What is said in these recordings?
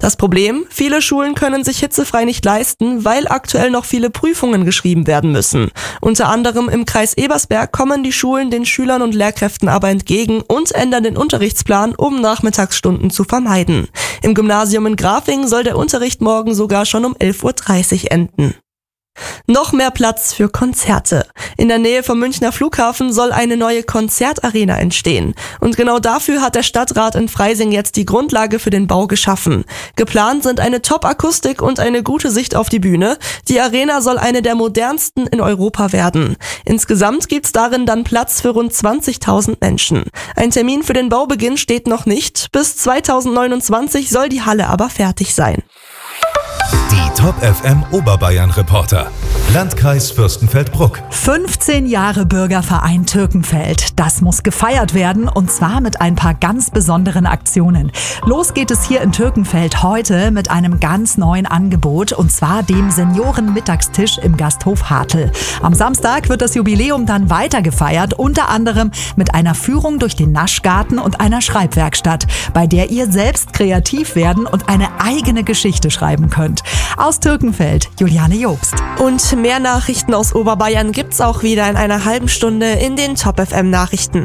Das Problem? Viele Schulen können sich hitzefrei nicht leisten, weil aktuell noch viele Prüfungen geschrieben werden müssen. Unter anderem im Kreis Ebersberg kommen die Schulen den Schülern und Lehrkräften aber entgegen und ändern den Unterrichtsplan, um Nachmittagsstunden zu vermeiden. Im Gymnasium in Grafing soll der Unterricht morgen sogar schon um 11.30 Uhr enden. Noch mehr Platz für Konzerte. In der Nähe vom Münchner Flughafen soll eine neue Konzertarena entstehen. Und genau dafür hat der Stadtrat in Freising jetzt die Grundlage für den Bau geschaffen. Geplant sind eine Top-Akustik und eine gute Sicht auf die Bühne. Die Arena soll eine der modernsten in Europa werden. Insgesamt gibt's darin dann Platz für rund 20.000 Menschen. Ein Termin für den Baubeginn steht noch nicht. Bis 2029 soll die Halle aber fertig sein. Die Top FM Oberbayern Reporter. Landkreis Fürstenfeldbruck. 15 Jahre Bürgerverein Türkenfeld. Das muss gefeiert werden und zwar mit ein paar ganz besonderen Aktionen. Los geht es hier in Türkenfeld heute mit einem ganz neuen Angebot und zwar dem Seniorenmittagstisch im Gasthof Hartl. Am Samstag wird das Jubiläum dann weiter gefeiert, unter anderem mit einer Führung durch den Naschgarten und einer Schreibwerkstatt, bei der ihr selbst kreativ werden und eine eigene Geschichte schreiben könnt. Aus Türkenfeld, Juliane Jobst. Und mehr Nachrichten aus Oberbayern gibt's auch wieder in einer halben Stunde in den Top FM Nachrichten.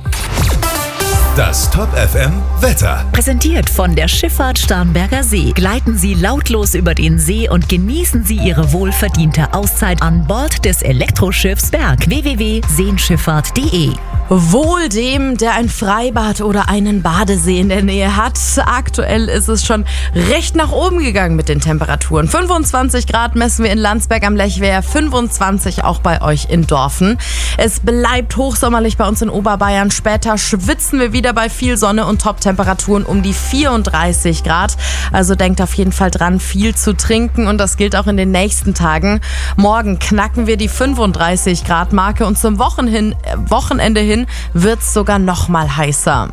Das Top FM Wetter. Präsentiert von der Schifffahrt Starnberger See. Gleiten Sie lautlos über den See und genießen Sie Ihre wohlverdiente Auszeit an Bord des Elektroschiffs Berg. www.seenschifffahrt.de. Wohl dem, der ein Freibad oder einen Badesee in der Nähe hat. Aktuell ist es schon recht nach oben gegangen mit den Temperaturen. 25 Grad messen wir in Landsberg am Lechwehr, 25 auch bei euch in Dorfen. Es bleibt hochsommerlich bei uns in Oberbayern. Später schwitzen wir wieder bei viel Sonne und Top-Temperaturen um die 34 Grad. Also denkt auf jeden Fall dran, viel zu trinken und das gilt auch in den nächsten Tagen. Morgen knacken wir die 35 Grad Marke und zum Wochenende hin wird's sogar noch mal heißer.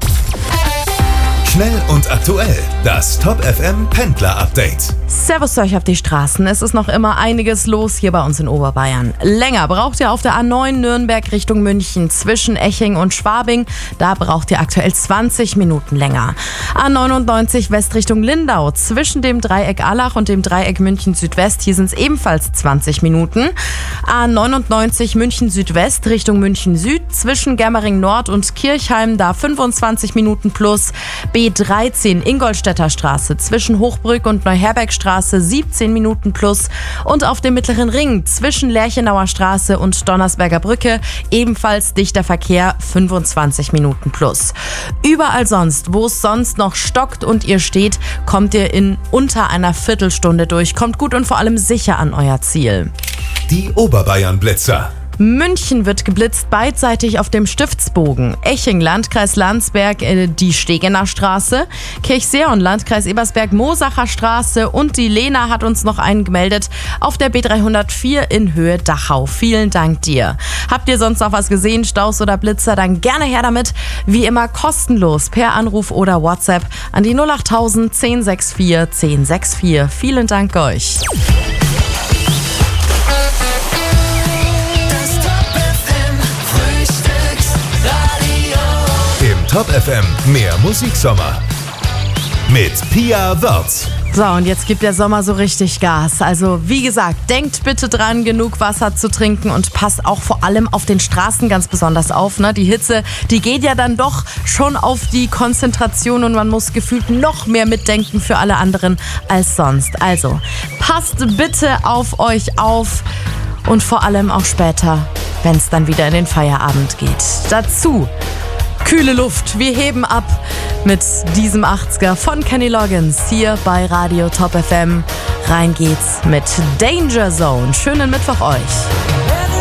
Schnell und aktuell, das Top FM Pendler Update. Servus euch auf die Straßen. Es ist noch immer einiges los hier bei uns in Oberbayern. Länger braucht ihr auf der A9 Nürnberg Richtung München zwischen Eching und Schwabing. Da braucht ihr aktuell 20 Minuten länger. A99 West Richtung Lindau zwischen dem Dreieck Allach und dem Dreieck München Südwest. Hier sind es ebenfalls 20 Minuten. A99 München Südwest Richtung München Süd zwischen Germering Nord und Kirchheim. Da 25 Minuten plus. B13 Ingolstädter Straße zwischen Hochbrück und Neuherbergstraße 17 Minuten plus und auf dem Mittleren Ring zwischen Lerchenauer Straße und Donnersberger Brücke ebenfalls dichter Verkehr 25 Minuten plus. Überall sonst, wo es sonst noch stockt und ihr steht, kommt ihr in unter einer Viertelstunde durch. Kommt gut und vor allem sicher an euer Ziel. Die Oberbayern Blitzer. München wird geblitzt beidseitig auf dem Stiftsbogen. Eching, Landkreis Landsberg, die Stegener Straße. Kirchseeon, Landkreis Ebersberg, Moosacher Straße. Und die Lena hat uns noch einen gemeldet auf der B304 in Höhe Dachau. Vielen Dank dir. Habt ihr sonst noch was gesehen, Staus oder Blitzer, dann gerne her damit. Wie immer kostenlos per Anruf oder WhatsApp an die 08000 1064 1064. Vielen Dank euch. Top FM, mehr Musiksommer. Mit Pia Wörz. So, und jetzt gibt der Sommer so richtig Gas. Also, wie gesagt, denkt bitte dran, genug Wasser zu trinken und passt auch vor allem auf den Straßen ganz besonders auf. Ne? Die Hitze, die geht ja dann doch schon auf die Konzentration und man muss gefühlt noch mehr mitdenken für alle anderen als sonst. Also, passt bitte auf euch auf und vor allem auch später, wenn es dann wieder in den Feierabend geht. Dazu kühle Luft. Wir heben ab mit diesem 80er von Kenny Loggins hier bei Radio Top FM. Rein geht's mit Danger Zone. Schönen Mittwoch euch.